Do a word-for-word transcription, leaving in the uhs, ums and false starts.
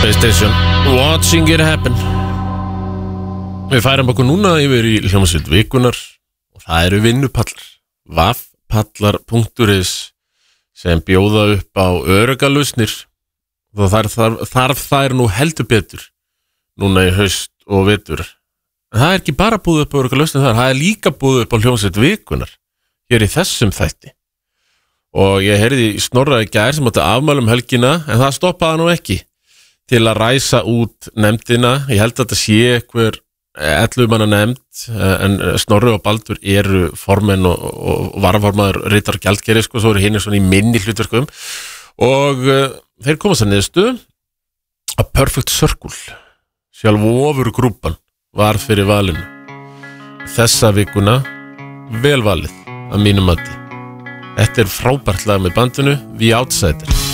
PlayStation, Watching It Happen. Við færum okkur núna yfir í hljómsveit vikunar og það eru vinnupallar vaffpallar punktur is sem bjóða upp á örugga lausnir og þar, þar, þarf þær nú heldur betur núna í haust og vetur. En það er ekki bara búið upp á örugga lausnir þar, það er líka búið upp á hljómsveit vikunar hér í þessum þætti. Og ég heyrði í Snorra í gær sem átti afmæli um helgina en það stoppaði nú ekki til að ræsa út nefndina. Ég held að þetta sé einhver ellefu manna nefnd en Snorri og Baldur eru formenn og, og varaformaður ritar gjaldkeri sko, svo eru hinir svona í minni hlutverkum og uh, þeir komast að niðurstöðu að Perfect Circle sjálf ofur grúpan var fyrir valinu þessa vikuna vel valið að mínum mati. Þetta er frábært lag með bandinu The Outsiders.